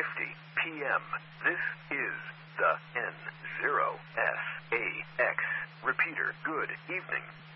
p.m. This is the N0SAX repeater. Good evening.